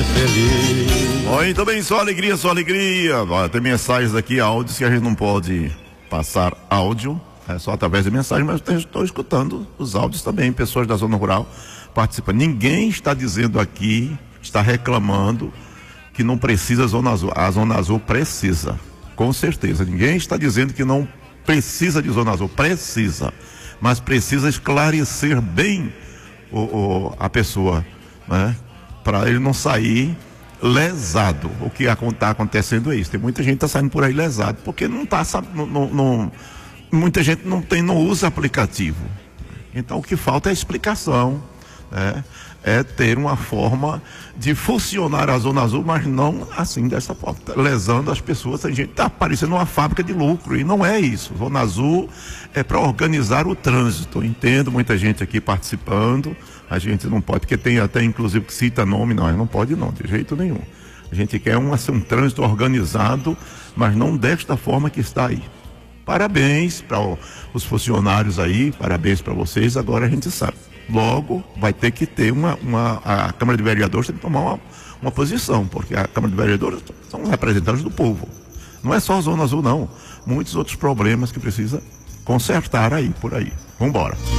feliz. Muito bem, só alegria, só alegria. Tem mensagens aqui, áudios que a gente não pode passar áudio, é só através de mensagem, mas eu estou escutando os áudios também, pessoas da zona rural participando. Ninguém está dizendo aqui, está reclamando que não precisa Zona Azul. A Zona Azul precisa, com certeza. Ninguém está dizendo que não precisa de Zona Azul, precisa, mas precisa esclarecer bem a pessoa, né? Para ele não sair lesado. O que está acontecendo é isso. Tem muita gente que está saindo por aí lesado, porque não está, muita gente não usa aplicativo. Então o que falta é explicação, né? É ter uma forma de funcionar a Zona Azul, mas não assim, dessa forma, lesando as pessoas. Tem gente que está parecendo uma fábrica de lucro, e não é isso. Zona Azul é para organizar o trânsito. Eu entendo muita gente aqui participando, a gente não pode, porque tem até inclusive que cita nome, não pode não, de jeito nenhum. A gente quer um trânsito organizado, mas não desta forma que está aí. Parabéns para os funcionários aí, parabéns para vocês. Agora a gente sabe, logo vai ter que ter a Câmara de Vereadores tem que tomar uma posição, porque a Câmara de Vereadores são representantes do povo. Não é só a Zona Azul não, muitos outros problemas que precisa consertar aí, por aí. Vamos embora.